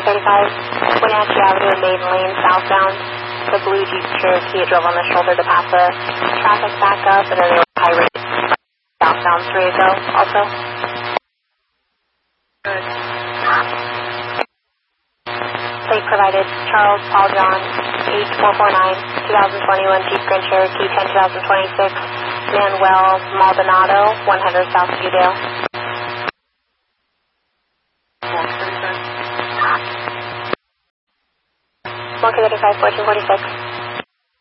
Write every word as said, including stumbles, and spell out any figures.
thirty-five, Wenatchee Avenue and Maiden Lane, southbound. The blue Jeep Cherokee drove on the shoulder to pass a traffic backup, and then there was high rate southbound three ago also. Good. Plate provided, Charles Paul John, H four four nine, twenty twenty-one Jeep Grand Cherokee, ten twenty twenty-six, Manuel Maldonado, one hundred South Udale. Monkey thirty-five, fourteen forty-six.